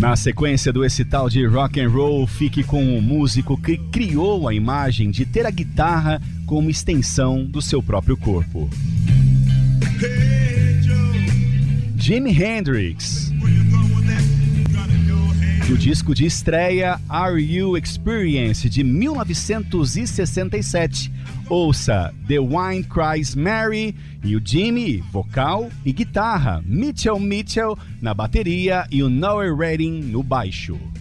Na sequência do esse tal de rock and roll, fique com o músico que criou a imagem de ter a guitarra como extensão do seu próprio corpo. Jimi Hendrix. Do disco de estreia Are You Experience, de 1967. Ouça The Wind Cries Mary e o Jimi, vocal e guitarra, Mitchell na bateria e o Noel Redding no baixo.